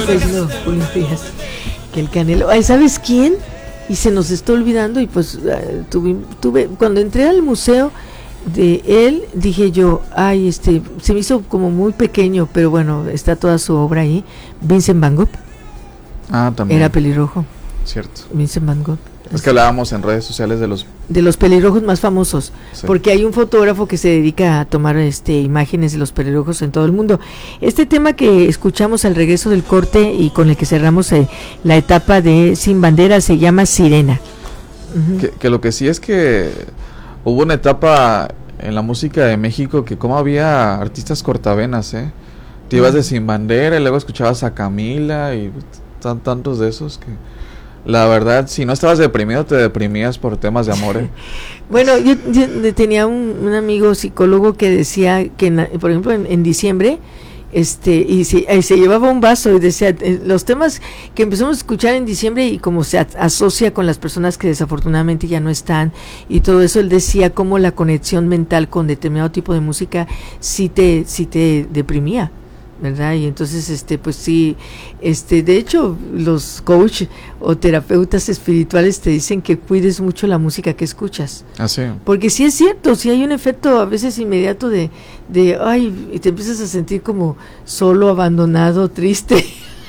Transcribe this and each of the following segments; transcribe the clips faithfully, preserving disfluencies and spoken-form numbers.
Pues no, Julio Díaz, que el Canelo. Ay, ¿sabes quién? Y se nos está olvidando y pues uh, tuve, tuve, cuando entré al museo de él, dije yo, ay, este, se me hizo como muy pequeño, pero bueno, está toda su obra ahí. Vincent Van Gogh. Ah, también. Era pelirrojo. Cierto. Vincent Van Gogh. Es que hablábamos en redes sociales de los de los pelirrojos más famosos, sí. Porque hay un fotógrafo que se dedica a tomar este imágenes de los pelirrojos en todo el mundo. Este tema que escuchamos al regreso del corte y con el que cerramos eh, la etapa de Sin Bandera se llama Sirena. Uh-huh. que, que lo que sí es que hubo una etapa en la música de México que como había artistas cortavenas, ¿eh? Te ibas uh-huh. de Sin Bandera y luego escuchabas a Camila y tan, tantos de esos que... La verdad, si no estabas deprimido, te deprimías por temas de amor. ¿eh? Bueno, yo, yo tenía un, un amigo psicólogo que decía que, en, por ejemplo, en, en diciembre, este, y se, y se llevaba un vaso y decía, los temas que empezamos a escuchar en diciembre y como se asocia con las personas que desafortunadamente ya no están y todo eso, él decía cómo la conexión mental con determinado tipo de música sí te, sí te deprimía, ¿verdad? Y entonces este pues sí, este de hecho los coach o terapeutas espirituales te dicen que cuides mucho la música que escuchas. Así. Porque sí es cierto, sí hay un efecto a veces inmediato de de ay, y te empiezas a sentir como solo, abandonado, triste.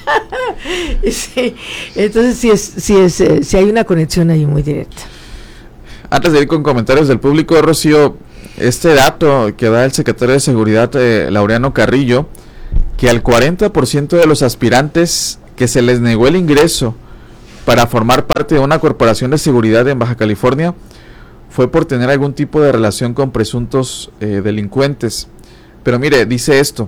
Sí, entonces sí es sí es eh, sí hay una conexión ahí muy directa. Antes de ir con comentarios del público, Rocío, este dato que da el secretario de Seguridad eh, Laureano Carrillo, que al cuarenta por ciento de los aspirantes que se les negó el ingreso para formar parte de una corporación de seguridad en Baja California fue por tener algún tipo de relación con presuntos eh, delincuentes. Pero mire, dice esto: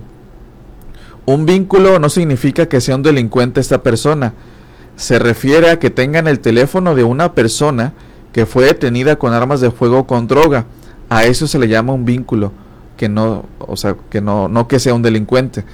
un vínculo no significa que sea un delincuente esta persona. Se refiere a que tengan el teléfono de una persona que fue detenida con armas de fuego o con droga. A eso se le llama un vínculo, que no, o sea, que no, no que sea un delincuente.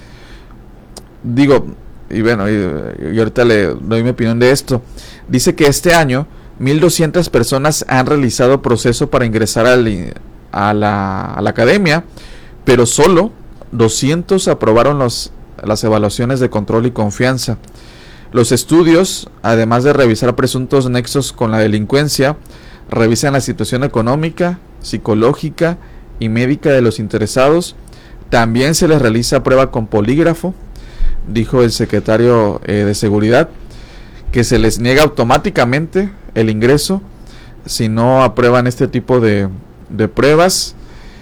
Digo, y bueno, y, y ahorita le doy mi opinión de esto. Dice que este año mil doscientas personas han realizado proceso para ingresar al, a, la, a la academia, pero solo doscientos aprobaron los, las evaluaciones de control y confianza. Los estudios, además de revisar presuntos nexos con la delincuencia, revisan la situación económica, psicológica y médica de los interesados. También se les realiza prueba con polígrafo. Dijo el secretario eh, de Seguridad que se les niega automáticamente el ingreso si no aprueban este tipo de, de pruebas,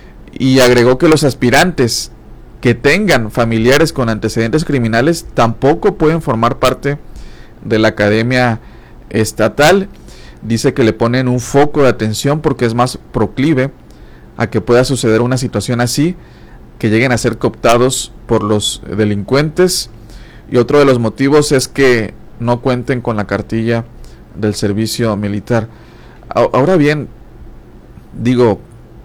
y agregó que los aspirantes que tengan familiares con antecedentes criminales tampoco pueden formar parte de la academia estatal. Dice que le ponen un foco de atención porque es más proclive a que pueda suceder una situación así, que lleguen a ser cooptados por los delincuentes. Y otro de los motivos es que no cuenten con la cartilla del servicio militar. Ahora bien, digo,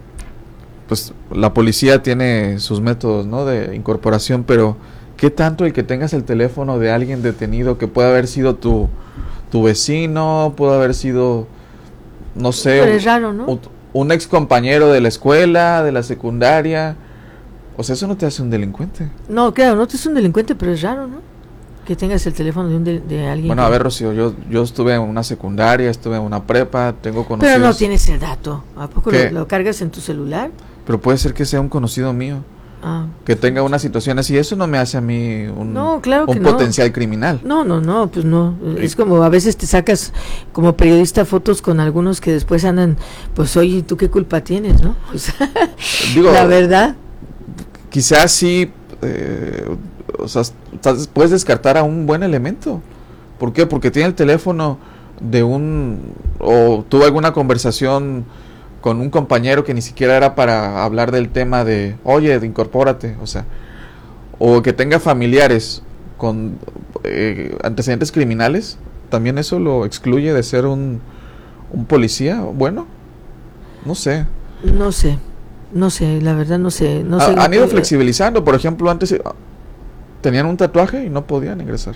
pues la policía tiene sus métodos, ¿no?, de incorporación, pero ¿qué tanto el que tengas el teléfono de alguien detenido que puede haber sido tu, tu vecino, puede haber sido, no sé, pero es raro, ¿no?, un, un ex compañero de la escuela, de la secundaria? O sea, eso no te hace un delincuente. No, claro, no te hace un delincuente, pero es raro, ¿no?, que tengas el teléfono de, un de, de alguien. Bueno, que... a ver, Rocío, yo yo estuve en una secundaria, estuve en una prepa, tengo conocidos. Pero no tienes el dato. ¿A poco lo, lo cargas en tu celular? Pero puede ser que sea un conocido mío. Ah, que tenga una situación así. Eso no me hace a mí un, no, claro un que potencial no. criminal. No, no, no, pues no. Es como a veces te sacas como periodista fotos con algunos que después andan, pues oye, ¿tú qué culpa tienes, no? O sea, digo, la verdad. Quizás sí, eh, o sea, puedes descartar a un buen elemento. ¿Por qué? Porque tiene el teléfono de un, o tuvo alguna conversación con un compañero que ni siquiera era para hablar del tema de, oye, de incorpórate, o sea, o que tenga familiares con eh, antecedentes criminales. También eso lo excluye de ser un, un policía. Bueno, no sé. No sé, no sé, la verdad no sé. No sé Han ido flexibilizando, por ejemplo, antes tenían un tatuaje y no podían ingresar.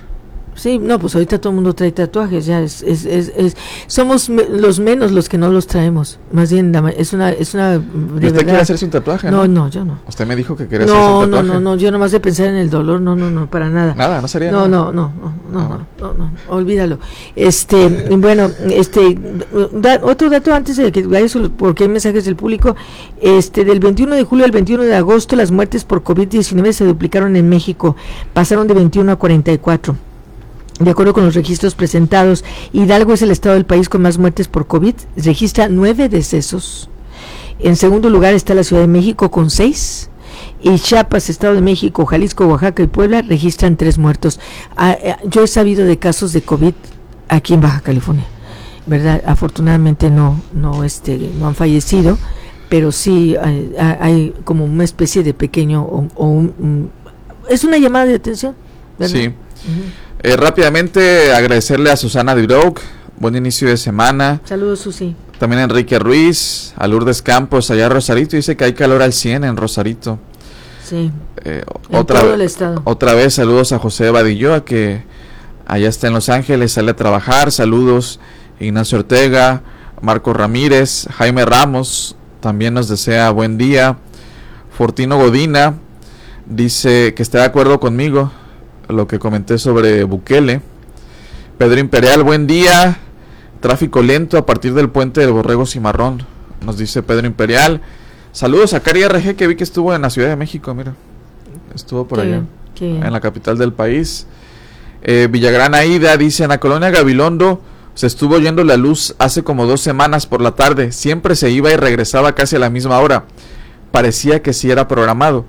Sí, no, pues ahorita todo el mundo trae tatuajes, ya es, es, es, es somos me, los menos los que no los traemos, más bien es una, es una. De ¿Usted verdad, quiere hacerse un tatuaje? No, no, no, yo no. Usted me dijo que quería no, hacerse un tatuaje. No, no, no, yo nomás de pensar en el dolor, no, no, no, para nada. Nada, no sería. No, nada. no, no, no, no, no, no, no, no, olvídalo. Este, bueno, este, da, otro dato antes de que vaya, porque hay mensajes del público, este, del veintiuno de julio al veintiuno de agosto, las muertes por COVID diecinueve se duplicaron en México, pasaron de veintiuno a cuarenta y cuatro. De acuerdo con los registros presentados, Hidalgo es el estado del país con más muertes por COVID, registra nueve decesos. En segundo lugar está la Ciudad de México con seis, y Chiapas, Estado de México, Jalisco, Oaxaca y Puebla registran tres muertos. Ah, yo he sabido de casos de COVID aquí en Baja California, ¿verdad? Afortunadamente no, no, este, no han fallecido, pero sí hay, hay como una especie de pequeño, o, o un, un, es una llamada de atención, ¿verdad? Sí. Uh-huh. Eh, rápidamente agradecerle a Susana Diroc, buen inicio de semana. Saludos, Susi. También a Enrique Ruiz, a Lourdes Campos, allá en Rosarito, dice que hay calor al cien en Rosarito. Sí, eh, en otra, todo el estado. Otra vez saludos a José Badilloa, que allá está en Los Ángeles, sale a trabajar. Saludos Ignacio Ortega, Marco Ramírez, Jaime Ramos, también nos desea buen día. Fortino Godina dice que está de acuerdo conmigo lo que comenté sobre Bukele. Pedro Imperial, buen día. Tráfico lento a partir del puente del Borrego Cimarrón, nos dice Pedro Imperial. Saludos a Cari R G, que vi que estuvo en la Ciudad de México, mira. Estuvo por qué allá, bien, qué bien. En la capital del país. eh, Villagrán Aida dice, en la colonia Gabilondo se estuvo yendo la luz hace como dos semanas por la tarde. Siempre se iba y regresaba casi a la misma hora. Parecía que sí era programado.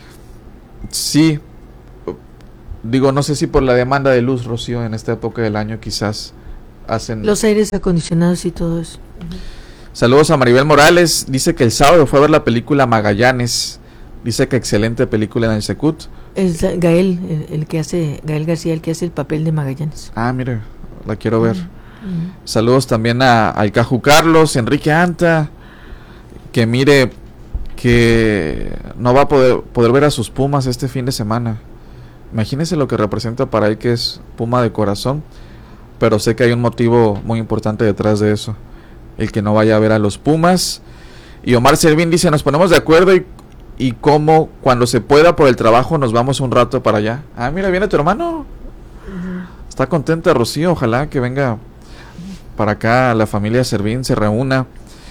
Sí. Digo, no sé si por la demanda de luz, Rocío, en esta época del año quizás hacen... Los aires acondicionados y todo eso. Uh-huh. Saludos a Maribel Morales, dice que el sábado fue a ver la película Magallanes, dice que excelente película en el Secut. Es Gael, el, el que hace, Gael García, el que hace el papel de Magallanes. Ah, mire, la quiero ver. Uh-huh. Saludos también a, al Caju Carlos, Enrique Anta, que mire que no va a poder, poder ver a sus Pumas este fin de semana. Imagínense lo que representa para él, que es Puma de corazón, pero sé que hay un motivo muy importante detrás de eso, el que no vaya a ver a los Pumas. Y Omar Servín dice, nos ponemos de acuerdo y, y como cuando se pueda por el trabajo nos vamos un rato para allá. Ah, mira, viene tu hermano. Uh-huh. Está contenta Rocío, ojalá que venga para acá, la familia Servín se reúna.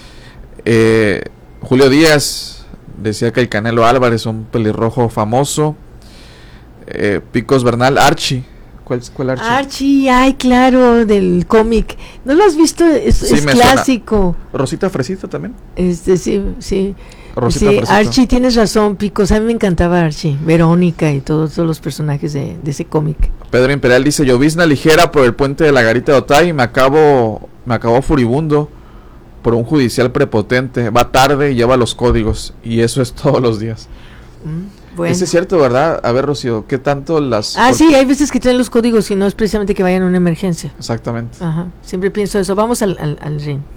eh, Julio Díaz decía que el Canelo Álvarez, un pelirrojo famoso. Eh, Picos Bernal, Archie. ¿Cuál, cuál Archie? Archie, ay, claro, del cómic. ¿No lo has visto? Es, sí, es clásico. Suena. Rosita Fresita también. Este, sí, sí. Rosita sí, Fresita. Archie, tienes razón, Picos. A mí me encantaba Archie, Verónica y todos, todos los personajes de, de ese cómic. Pedro Imperial dice, llovizna ligera por el puente de la Garita de Otay, me acabo, me acabó furibundo por un judicial prepotente. Va tarde y lleva los códigos. Y eso es todos los días. Mm. Bueno. Eso es cierto, ¿verdad? A ver, Rocío, ¿qué tanto las...? Ah, sí, hay veces que traen los códigos y no es precisamente que vayan a una emergencia. Exactamente. Ajá, siempre pienso eso. Vamos al, al, al ring.